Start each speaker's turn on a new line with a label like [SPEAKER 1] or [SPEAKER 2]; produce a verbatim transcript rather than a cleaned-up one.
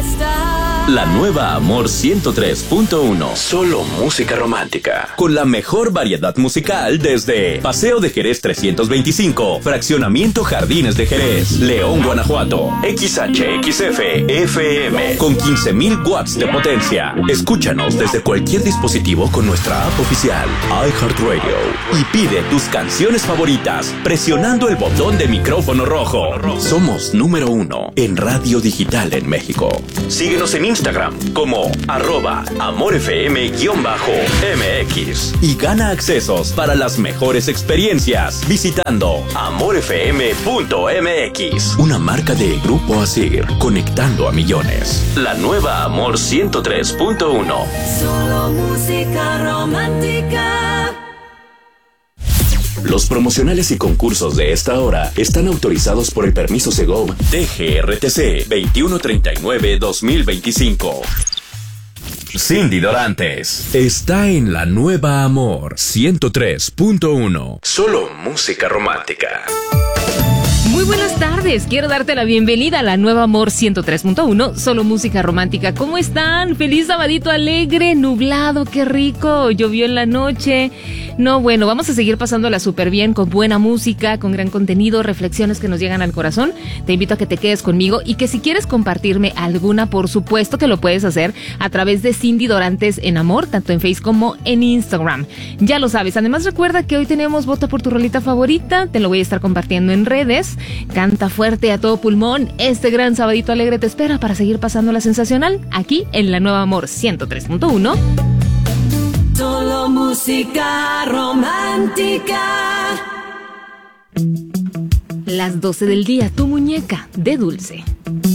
[SPEAKER 1] La nueva Amor ciento tres punto uno. Solo música romántica. Con la mejor variedad musical desde Paseo de Jerez trescientos veinticinco, Fraccionamiento Jardines de Jerez, León, Guanajuato. X H X F F M con quince mil watts de potencia. Escúchanos desde cualquier dispositivo con nuestra app oficial iHeartRadio y pide tus canciones favoritas presionando el botón de micrófono rojo. Somos número uno en radio digital en México. Síguenos en Instagram como arroba amorfm-mx y gana accesos para las mejores experiencias visitando amorfm punto m x. Una marca de Grupo Asir, conectando a millones. La nueva Amor ciento tres punto uno.
[SPEAKER 2] Solo música romántica.
[SPEAKER 1] Los promocionales y concursos de esta hora están autorizados por el permiso Segov D G R T C veintiuno treinta y nueve dos mil veinticinco. Cindy Dorantes está en la nueva Amor ciento tres punto uno. Solo música romántica.
[SPEAKER 3] Muy buenas tardes, quiero darte la bienvenida a la nueva Amor ciento tres punto uno, solo música romántica. ¿Cómo están? Feliz sabadito alegre, nublado, qué rico, llovió en la noche. No, bueno, vamos a seguir pasándola súper bien con buena música, con gran contenido, reflexiones que nos llegan al corazón. Te invito a que te quedes conmigo y que si quieres compartirme alguna, por supuesto que lo puedes hacer a través de Cindy Dorantes en Amor, tanto en Facebook como en Instagram. Ya lo sabes, además recuerda que hoy tenemos Vota por tu rolita favorita, te lo voy a estar compartiendo en redes. Canta fuerte a todo pulmón, este gran sabadito alegre te espera para seguir pasándola sensacional aquí en la nueva Amor ciento tres punto uno.
[SPEAKER 2] Solo música romántica.
[SPEAKER 3] Las doce del día, tu muñeca de Dulce.